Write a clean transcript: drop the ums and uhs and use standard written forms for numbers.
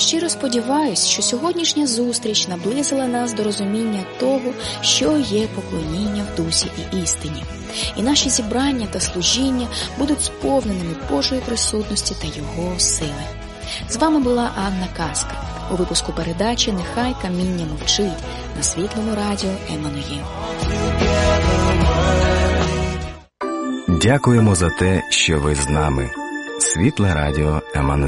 щиро сподіваюсь, що сьогоднішня зустріч наблизила нас до розуміння того, що є поклоніння в дусі і істині. І наші зібрання та служіння будуть сповненими Божої присутності та Його сили. З вами була Анна Казка у випуску передачі «Нехай каміння мовчить» на Світлому радіо Еммануїл. Дякуємо за те, що ви з нами. Світле радіо Еммануїл.